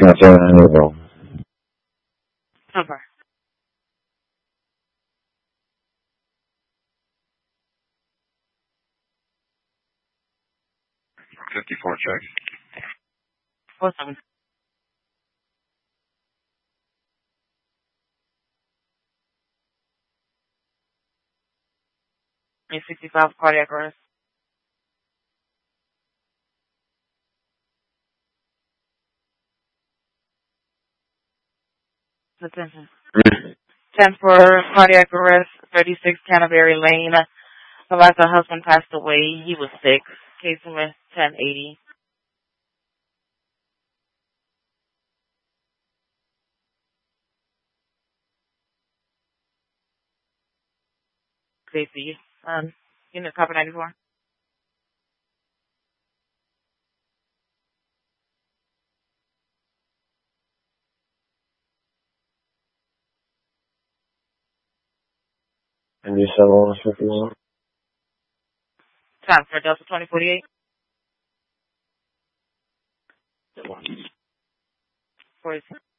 Okay. 54 check. What's up? 65 cardiac arrest. Attention. 10 for cardiac arrest, 36 Canterbury Lane. Advised her husband passed away. He was sick. Case number 1080. Safety. Unit copy 94. And you said what was 51? Time for Delta 2048. 46.